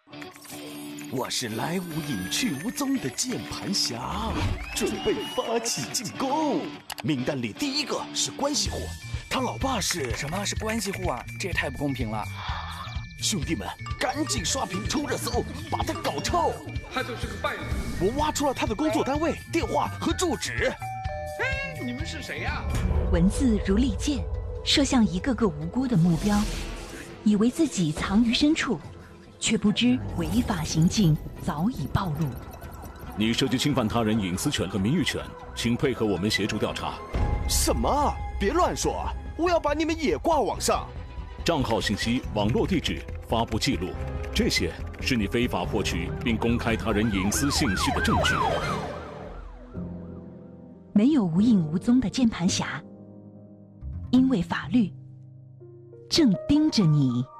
我是来无影去无踪的键盘侠，准备发起进攻。名单里第一个是关系户，他老爸是什么是关系户啊？这也太不公平了！ 兄弟们，赶紧刷屏冲热搜，把他搞臭！ 他就是个败类。 我挖出了他的工作单位、电话和住址。 哎，你们是谁呀？ 文字如利剑，射向一个个无辜的目标，以为自己藏于深处，却不知违法行径早已暴露。 你涉及侵犯他人隐私权和名誉权，请配合我们协助调查。 什么？别乱说！我要把你们也挂网上。 账号信息、网络地址、发布记录，这些是你非法获取并公开他人隐私信息的证据。 没有无影无踪的键盘侠，因为法律正盯着你。